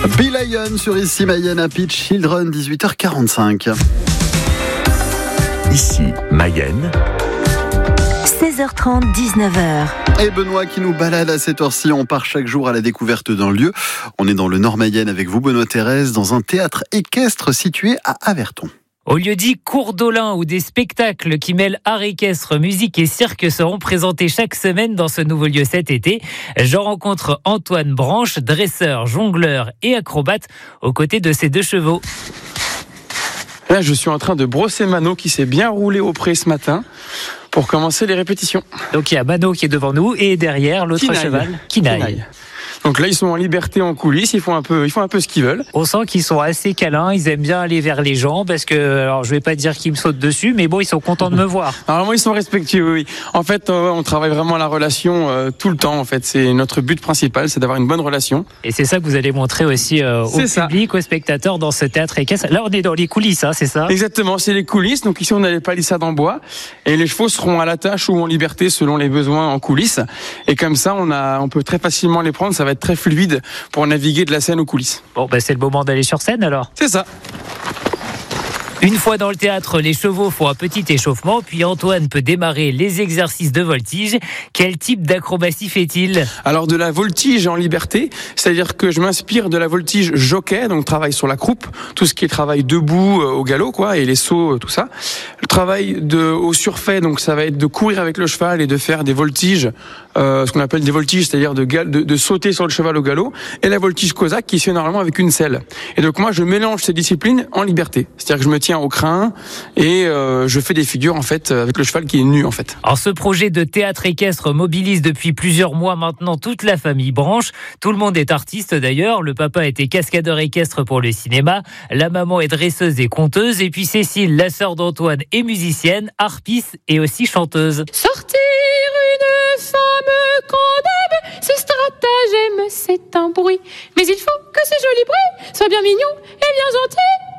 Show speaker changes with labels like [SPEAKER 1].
[SPEAKER 1] Bill Lion sur Ici Mayenne à Pitch Children, 18h45.
[SPEAKER 2] Ici Mayenne.
[SPEAKER 3] 16h30, 19h.
[SPEAKER 1] Et Benoît qui nous balade à cette heure-ci. On part chaque jour à la découverte d'un lieu. On est dans le Nord Mayenne avec vous, Benoît Thérèse, dans un théâtre équestre situé à Averton.
[SPEAKER 4] Au lieu-dit Cours d'Olin, où des spectacles qui mêlent art équestre, musique et cirque seront présentés chaque semaine dans ce nouveau lieu cet été. Je rencontre Antoine Branche, dresseur, jongleur et acrobate, aux côtés de ses deux chevaux.
[SPEAKER 5] Là, je suis en train de brosser Mano qui s'est bien roulé au pré ce matin pour commencer les répétitions.
[SPEAKER 4] Donc il y a Mano qui est devant nous et derrière l'autre cheval, Kinaï.
[SPEAKER 5] Donc là, ils sont en liberté en coulisses, ils font un peu ce qu'ils veulent.
[SPEAKER 4] On sent qu'ils sont assez câlins, ils aiment bien aller vers les gens parce que, alors je vais pas dire qu'ils me sautent dessus, mais bon, ils sont contents de me voir.
[SPEAKER 5] Alors moi, ils sont respectueux, oui. En fait, on travaille vraiment la relation tout le temps. En fait, c'est notre but principal, c'est d'avoir une bonne relation.
[SPEAKER 4] Et c'est ça que vous allez montrer aussi au public, aux spectateurs dans ce théâtre équestre. Là, on est dans les coulisses, hein, c'est ça ?
[SPEAKER 5] Exactement, c'est les coulisses. Donc ici, on a les palissades en bois et les chevaux seront à la tâche ou en liberté selon les besoins en coulisses. Et comme ça, on peut très facilement les prendre. Ça va être très fluide pour naviguer de la scène aux coulisses.
[SPEAKER 4] Bon, c'est le moment d'aller sur scène alors.
[SPEAKER 5] C'est ça.
[SPEAKER 4] Une fois dans le théâtre, les chevaux font un petit échauffement, puis Antoine peut démarrer les exercices de voltige. Quel type d'acrobatie fait-il ?
[SPEAKER 5] Alors de la voltige en liberté, c'est-à-dire que je m'inspire de la voltige jockey, donc travail sur la croupe, tout ce qui est travail debout au galop, quoi, et les sauts, tout ça. Le travail au surfait, donc ça va être de courir avec le cheval et de faire des voltiges, ce qu'on appelle des voltiges, c'est-à-dire de sauter sur le cheval au galop, et la voltige cosaque qui se fait normalement avec une selle. Et donc moi je mélange ces disciplines en liberté, c'est-à-dire que je me tiens au crin et je fais des figures en fait avec le cheval qui est nu en fait.
[SPEAKER 4] Alors ce projet de théâtre équestre mobilise depuis plusieurs mois maintenant toute la famille Branche. Tout le monde est artiste d'ailleurs. Le papa était cascadeur équestre pour le cinéma, la maman est dresseuse et conteuse, et puis Cécile, la sœur d'Antoine, est musicienne, harpiste et aussi chanteuse.
[SPEAKER 6] Sortir une femme qu'on aime, c'est stratagème, c'est un bruit. Mais il faut que ce joli bruit soit bien mignon et bien gentil.